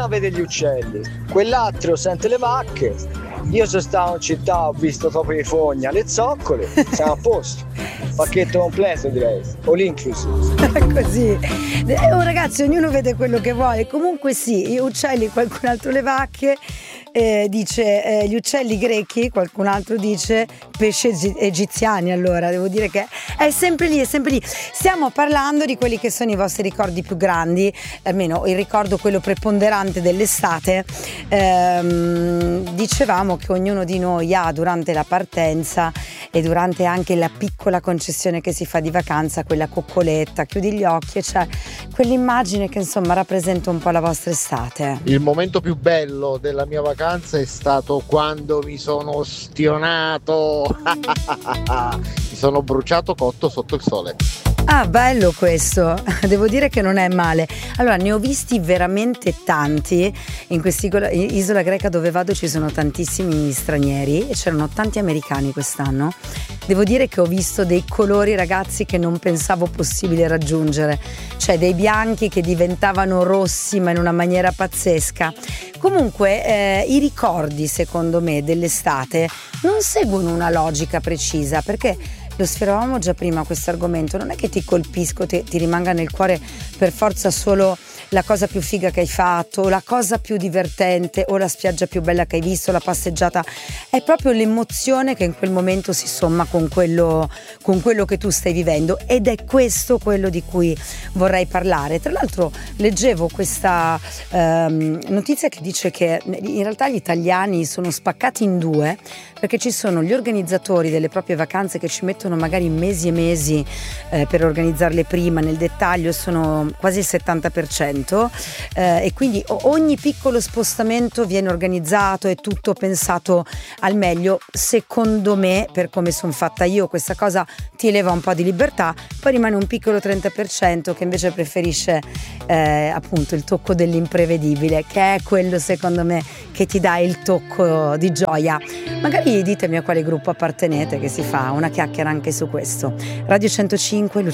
una vede gli uccelli, quell'altro sente le vacche. Io sono stato in città, ho visto topi di fogna, le zoccole, siamo a posto. Pacchetto completo, direi, all inclusive. Così. Ragazzi, ognuno vede quello che vuole. Comunque sì, gli uccelli, qualcun altro le vacche, dice gli uccelli grechi, qualcun altro dice pesci egiziani. Allora devo dire che è sempre lì, è sempre lì. Stiamo parlando di quelli che sono i vostri ricordi più grandi, almeno il ricordo quello preponderante dell'estate. Dicevamo che ognuno di noi ha, durante la partenza e durante anche la piccola concessione che si fa di vacanza, quella coccoletta, chiudi gli occhi e c'è quell'immagine che insomma rappresenta un po' la vostra estate. Il momento più bello della mia vacanza è stato quando mi sono stionato mi sono bruciato cotto sotto il sole. Ah, bello questo, devo dire che non è male. Allora, ne ho visti veramente tanti in quest'isola greca dove vado, ci sono tantissimi stranieri e c'erano tanti americani quest'anno. Devo dire che ho visto dei colori, ragazzi, che non pensavo possibile raggiungere, cioè dei bianchi che diventavano rossi ma in una maniera pazzesca. Comunque i ricordi, secondo me, dell'estate non seguono una logica precisa, perché lo sferravamo già prima questo argomento, non è che ti colpisco, ti rimanga nel cuore per forza solo la cosa più figa che hai fatto, o la cosa più divertente, o la spiaggia più bella che hai visto, la passeggiata. È proprio l'emozione che in quel momento si somma con quello che tu stai vivendo, ed è questo quello di cui vorrei parlare. Tra l'altro leggevo questa notizia che dice che in realtà gli italiani sono spaccati in due, perché ci sono gli organizzatori delle proprie vacanze che ci mettono magari mesi e mesi per organizzarle prima nel dettaglio, sono quasi il 70%, e quindi ogni piccolo spostamento viene organizzato e tutto pensato al meglio. Secondo me, per come sono fatta io, questa cosa ti eleva un po' di libertà, poi rimane un piccolo 30% che invece preferisce appunto il tocco dell'imprevedibile, che è quello secondo me che ti dà il tocco di gioia. Magari ditemi a quale gruppo appartenete, che si fa una chiacchiera anche su questo. Radio 105,